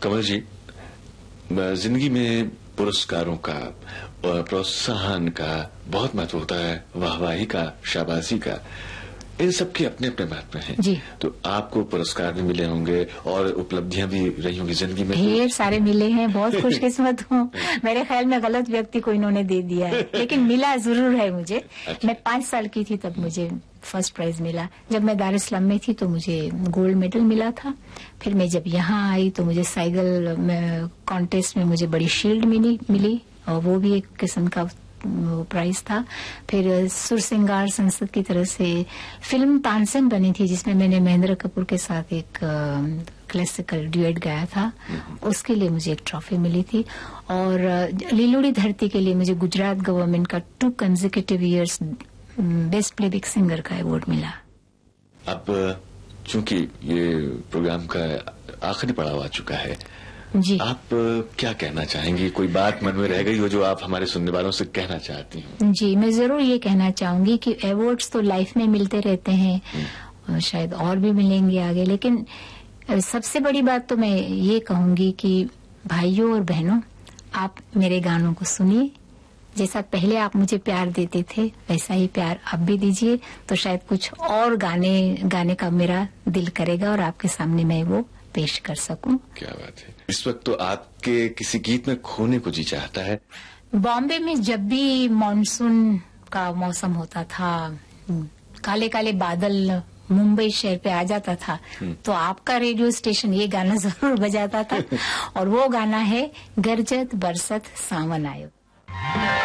कमल जी, जिंदगी में पुरस्कारों का और प्रोत्साहन का बहुत महत्व होता है, वाहवाही का, शाबाशी का, इन सब के अपने अपने महत्व हैं जी। तो आपको पुरस्कार भी मिले होंगे और उपलब्धियां भी रही होंगी जिंदगी में। ढेर सारे मिले हैं, बहुत खुशकिस्मत हूँ। मेरे ख्याल में गलत व्यक्ति को इन्होंने दे दिया है, लेकिन मिला जरूर है मुझे। अच्छा। मैं 5 साल की थी तब मुझे फर्स्ट प्राइज मिला। जब मैं दार इस्लाम में थी तो मुझे गोल्ड मेडल मिला था। फिर मैं जब यहाँ आई तो मुझे साइकिल कॉन्टेस्ट में मुझे बड़ी शील्ड मिली और वो भी एक किस्म का प्राइज था। फिर सुर सिंगार संसद की तरफ से फिल्म तानसेन बनी थी जिसमें मैंने महेंद्र कपूर के साथ एक क्लासिकल ड्यूएट गाया था, उसके लिए मुझे एक ट्रॉफी मिली थी। और लीलोड़ी धरती के लिए मुझे गुजरात गवर्नमेंट का 2 consecutive years best playback singer का अवार्ड मिला। अब चूंकि ये प्रोग्राम का आखिरी पड़ाव आ चुका है, जी, आप क्या कहना चाहेंगी? कोई बात मन में रह गई हो जो आप हमारे सुनने वालों से कहना चाहती हैं? जी, मैं जरूर ये कहना चाहूंगी कि अवार्ड्स तो लाइफ में मिलते रहते हैं, शायद और भी मिलेंगे आगे, लेकिन सबसे बड़ी बात तो मैं ये कहूंगी कि भाइयों और बहनों, आप मेरे गानों को सुनिए। जैसा पहले आप मुझे प्यार देते थे वैसा ही प्यार आप भी दीजिए, तो शायद कुछ और गाने का मेरा दिल करेगा और आपके सामने मैं वो पेश कर सकूं। क्या बात है। इस वक्त तो आपके किसी गीत में खोने को जी चाहता है। बॉम्बे में जब भी मॉनसून का मौसम होता था, काले काले बादल मुंबई शहर पे आ जाता था, तो आपका रेडियो स्टेशन ये गाना जरूर बजाता था और वो गाना है गरजत बरसत सावन आयो।